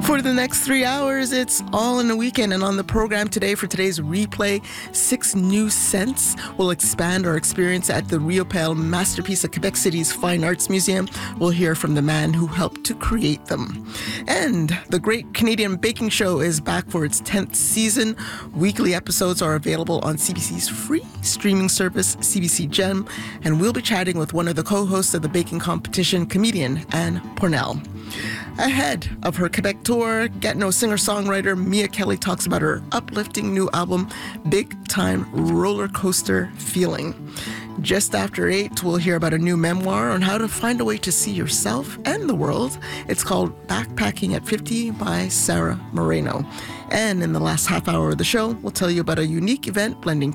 For the next 3 hours, it's all in the weekend. And on the program today, for today's replay, 6 new scents will expand our experience at the Rio Pale masterpiece at Quebec City's Fine Arts Museum. We'll hear from the man who helped to create them. And the Great Canadian Baking Show is back for its 10th season. Weekly episodes are available on CBC's free streaming service, CBC Gem. And we'll be chatting with one of the co-hosts of the baking competition, comedian Anne Pornell. Ahead of her Quebec tour, Gatineau singer-songwriter Mia Kelly talks about her uplifting new album, Big Time Roller Coaster Feeling. Just after 8, we'll hear about a new memoir on how to find a way to see yourself and the world. It's called Backpacking at 50 by Sarah Moreno. And in the last half hour of the show, we'll tell you about a unique event blending